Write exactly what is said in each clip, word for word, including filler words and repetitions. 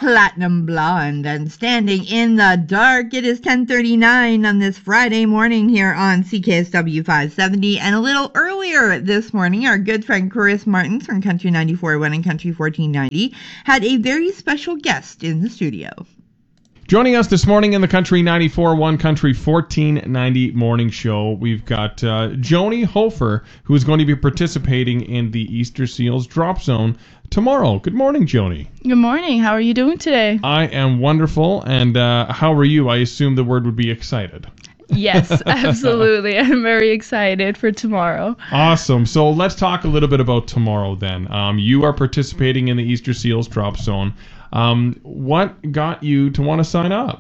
Platinum Blonde. And standing in the dark, it is ten thirty-nine on this Friday morning here on C K S W five seventy. And a little earlier this morning, our good friend Chris Martins from Country ninety-four point one and Country fourteen ninety had a very special guest in the studio. Joining us this morning in the Country ninety-four point one Country fourteen ninety morning show, we've got uh, Joni Hofer, who is going to be participating in the Easter Seals Drop Zone tomorrow. Good morning, Joni. Good morning. How are you doing today? I am wonderful. And uh, how are you? I assume the word would be excited. Yes, absolutely. I'm very excited for tomorrow. Awesome. So let's talk a little bit about tomorrow then. Um, you are participating in the Easter Seals Drop Zone. Um, what got you to want to sign up?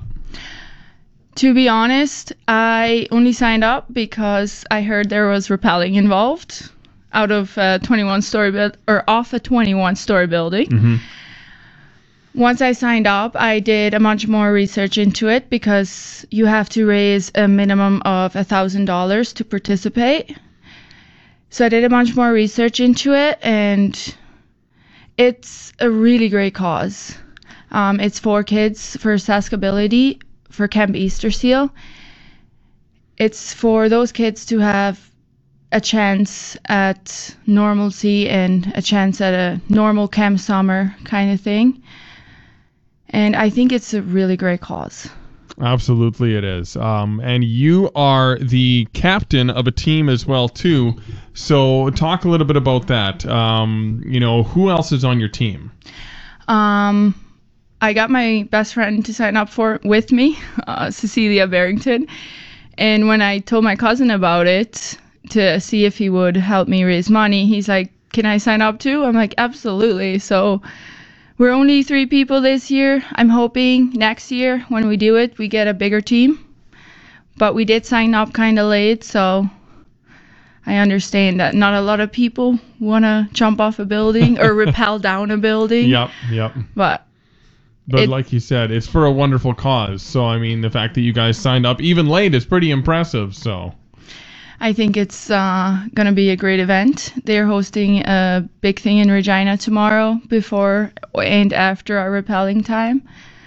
To be honest, I only signed up because I heard there was rappelling involved out of a twenty-one story build or off a twenty-one story building. Mm-hmm. Once I signed up, I did a much more research into it because you have to raise a minimum of a thousand dollars to participate. So I did a much more research into it, and it's a really great cause. Um, it's for kids for Saskability for Camp Easter Seal. It's for those kids to have a chance at normalcy and a chance at a normal camp summer kind of thing. And I think it's a really great cause. Absolutely it is. Um, and you are the captain of a team as well, too. So talk a little bit about that. Um, you know, who else is on your team? Um, I got my best friend to sign up for it with me, uh, Cecilia Barrington. And when I told my cousin about it to see if he would help me raise money, he's like, can I sign up too? I'm like, absolutely. So we're only three people this year. I'm hoping next year when we do it, we get a bigger team. But we did sign up kind of late, so I understand that not a lot of people want to jump off a building or rappel down a building. Yep, yep. But But it, like you said, it's for a wonderful cause. So, I mean, the fact that you guys signed up even late is pretty impressive. So I think it's uh, going to be a great event. They're hosting a big thing in Regina tomorrow before and after our rappelling time.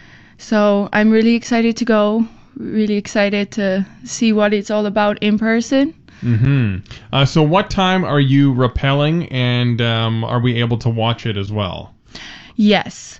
So I'm really excited to go, really excited to see what it's all about in person. Mm-hmm. Uh, so what time are you rappelling, and um, are we able to watch it as well? Yes.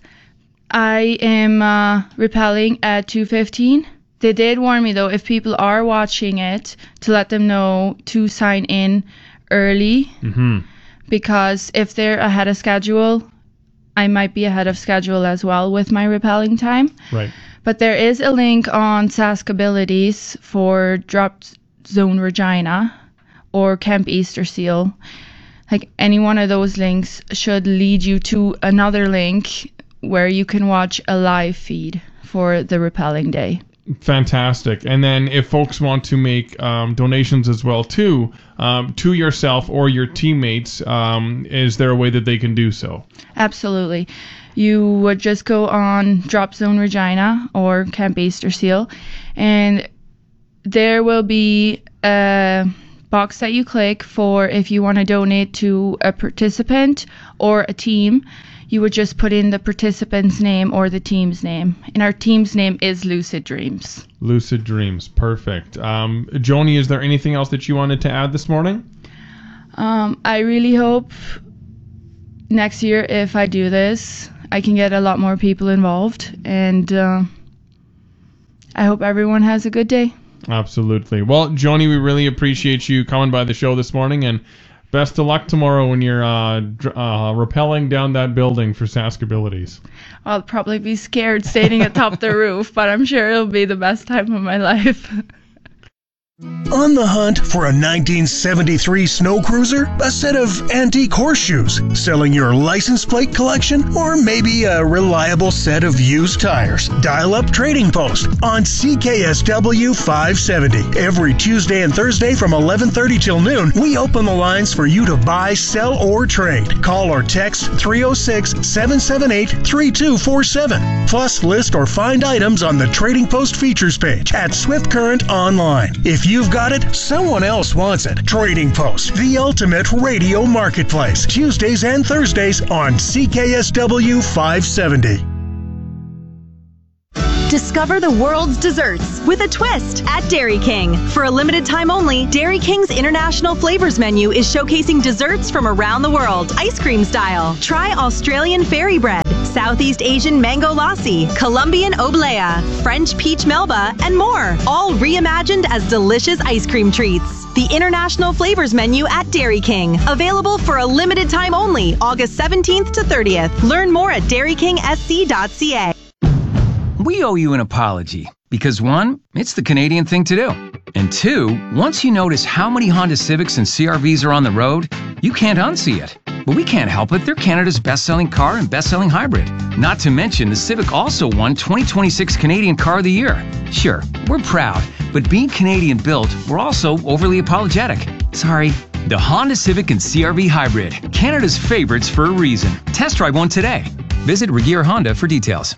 I am uh, rappelling at two fifteen. They did warn me, though, if people are watching it, to let them know to sign in early. Mm-hmm. Because if they're ahead of schedule, I might be ahead of schedule as well with my rappelling time. Right. But there is a link on Saskabilities for Drop Zone Regina or Camp Easter Seal. Like, any one of those links should lead you to another link where you can watch a live feed for the rappelling day. Fantastic. And then if folks want to make um, donations as well too, um, to yourself or your teammates, um, is there a way that they can do so? Absolutely. You would just go on Drop Zone Regina or Camp Easter Seal, and there will be a box that you click for if you want to donate to a participant or a team. You would just put in the participant's name or the team's name. And our team's name is Lucid Dreams. Lucid Dreams. Perfect. Um, Joni, is there anything else that you wanted to add this morning? Um, I really hope next year, if I do this, I can get a lot more people involved. And uh, I hope everyone has a good day. Absolutely. Well, Joni, we really appreciate you coming by the show this morning, and best of luck tomorrow when you're uh, dr- uh, rappelling down that building for Saskabilities. I'll probably be scared standing atop the roof, but I'm sure it'll be the best time of my life. On the hunt for a nineteen seventy-three snow cruiser, a set of antique horseshoes, selling your license plate collection, or maybe a reliable set of used tires? Dial up Trading Post on C K S W five seventy. Every Tuesday and Thursday from eleven thirty till noon, we open the lines for you to buy, sell, or trade. Call or text three oh six, seven seven eight, three two four seven. Plus, list or find items on the Trading Post features page at Swift Current Online. If you've got it, someone else wants it. Trading Post, the ultimate radio marketplace. Tuesdays and Thursdays on C K S W five seventy. Discover the world's desserts with a twist at Dairy King. For a limited time only, Dairy King's International Flavors menu is showcasing desserts from around the world, ice cream style. Try Australian fairy bread, Southeast Asian mango lassi, Colombian oblea, French peach melba, and more, all reimagined as delicious ice cream treats. The International Flavors menu at Dairy King. Available for a limited time only, August seventeenth to thirtieth. Learn more at dairy king s c dot c a. We owe you an apology because one, it's the Canadian thing to do. And two, once you notice how many Honda Civics and C R Vs are on the road, you can't unsee it. But we can't help it. They're Canada's best-selling car and best-selling hybrid. Not to mention, the Civic also won twenty twenty-six Canadian Car of the Year. Sure, we're proud, but being Canadian built, we're also overly apologetic. Sorry. The Honda Civic and C R V Hybrid, Canada's favorites for a reason. Test drive one today. Visit Regier Honda for details.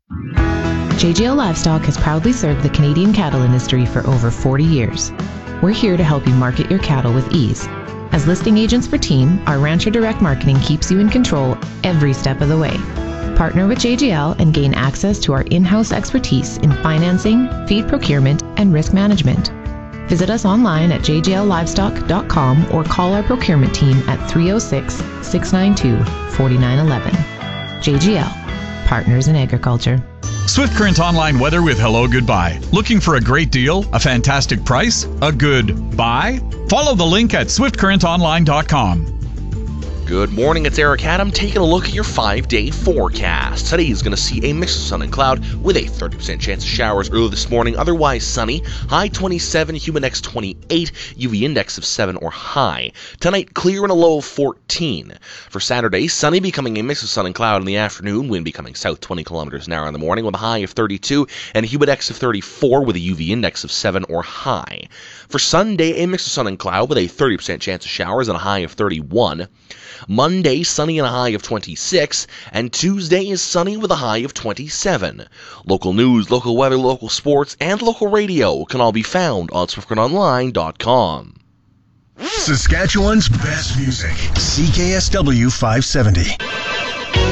J G L Livestock has proudly served the Canadian cattle industry for over forty years. We're here to help you market your cattle with ease. As listing agents for Team, our Rancher Direct Marketing keeps you in control every step of the way. Partner with J G L and gain access to our in-house expertise in financing, feed procurement, and risk management. Visit us online at j g l livestock dot com or call our procurement team at three oh six, six nine two, four nine one one. J G L, Partners in Agriculture. Swift Current Online weather with Hello Goodbye. Looking for a great deal, a fantastic price, a good buy? Follow the link at swift current online dot com. Good morning, it's Eric Adam taking a look at your five-day forecast. Today is going to see a mix of sun and cloud with a thirty percent chance of showers early this morning, otherwise sunny. High twenty-seven, Humidex twenty-eight, U V index of seven or high. Tonight, clear and a low of fourteen. For Saturday, sunny becoming a mix of sun and cloud in the afternoon, wind becoming south twenty kilometers an hour in the morning with a high of thirty-two and a Humidex of thirty-four with a U V index of seven or high. For Sunday, a mix of sun and cloud with a thirty percent chance of showers and a high of thirty-one. Monday, sunny and a high of twenty-six, and Tuesday is sunny with a high of twenty-seven. Local news, local weather, local sports, and local radio can all be found on swift current online dot com. Saskatchewan's best music, C K S W five seventy.